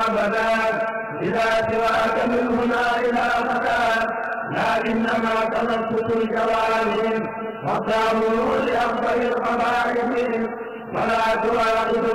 أبدا إذا سواك من هنا إلى غدا لكنما تنفس الجوانب والدار لأفضل القبائل ولا تواخذ